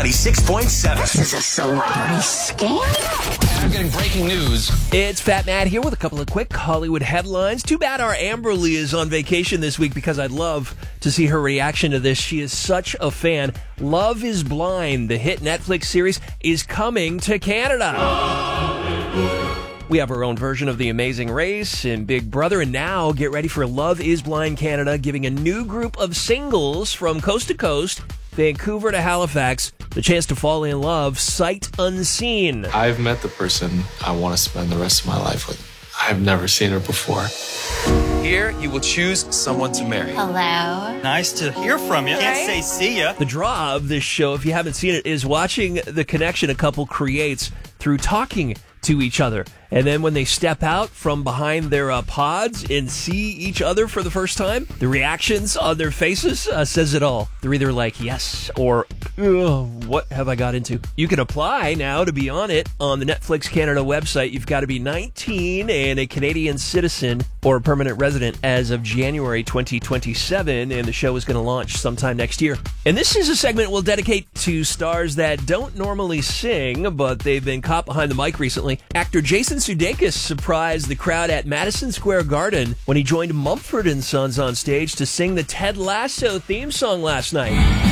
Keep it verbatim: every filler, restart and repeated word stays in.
ninety-six point seven. This is a celebrity scam. I'm getting breaking news. It's Fat Matt here with a couple of quick Hollywood headlines. Too bad our Amberly is on vacation this week because I'd love to see her reaction to this. She is such a fan. Love is Blind, the hit Netflix series, is coming to Canada. We have our own version of The Amazing Race and Big Brother, and now get ready for Love is Blind Canada, giving a new group of singles from coast to coast, Vancouver to Halifax, the chance to fall in love sight unseen. I've met the person I want to spend the rest of my life with. I've never seen her before. Here, you will choose someone to marry. Hello. Nice to hear from you. Can't say see ya. The draw of this show, if you haven't seen it, is watching the connection a couple creates through talking to each other. And then when they step out from behind their uh, pods and see each other for the first time, the reactions on their faces uh, says it all. They're either like, yes, or, what have I got into? You can apply now to be on it on the Netflix Canada website. You've got to be nineteen and a Canadian citizen or a permanent resident as of January twenty twenty-seven, and the show is going to launch sometime next year. And this is a segment we'll dedicate to stars that don't normally sing, but they've been caught behind the mic recently. Actor Jason Sudeikis surprised the crowd at Madison Square Garden when he joined Mumford and Sons on stage to sing the Ted Lasso theme song last night.